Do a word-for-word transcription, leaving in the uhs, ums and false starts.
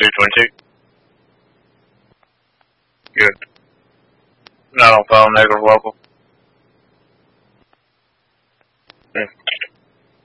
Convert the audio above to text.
two twenty-two. Good. Not on phone, negative local.